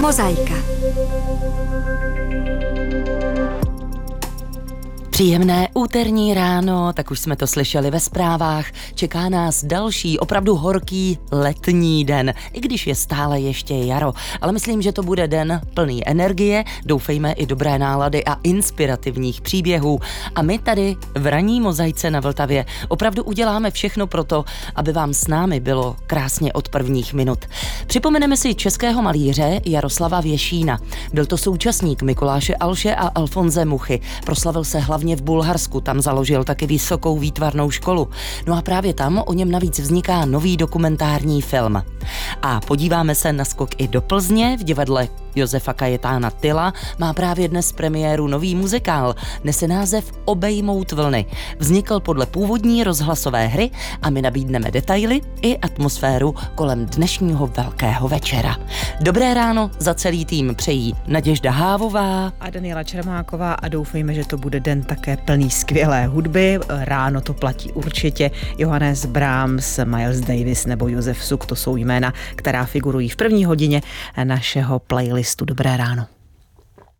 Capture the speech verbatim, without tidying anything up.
Mozaika. Příjemné úterní ráno, tak už jsme to slyšeli ve zprávách, čeká nás další opravdu horký letní den, i když je stále ještě jaro, ale myslím, že to bude den plný energie, doufejme i dobré nálady a inspirativních příběhů a my tady v ranní Mozaice na Vltavě opravdu uděláme všechno pro to, aby vám s námi bylo krásně od prvních minut. Připomeneme si českého malíře Jaroslava Věšína. Byl to současník Mikuláše Alše a Alfonse Muchy. Proslavil se hlavně v Bulharsku, tam založil taky vysokou výtvarnou školu. No a právě tam o něm navíc vzniká nový dokumentární film. A podíváme se na skok i do Plzně. V divadle Josefa Kajetána Tyla má právě dnes premiéru nový muzikál. Nese název Obejmout vlny. Vznikl podle původní rozhlasové hry a my nabídneme detaily i atmosféru kolem dnešního velkého večera. Dobré ráno za celý tým přejí Naděžda Hávová a Daniela Čermáková a doufejme, že to bude den také plný skvělé hudby. Ráno to platí určitě Johannes Brahms, Miles Davis nebo Josef Suk, to jsou jména, která figurují v první hodině našeho playlistu. Dobré ráno.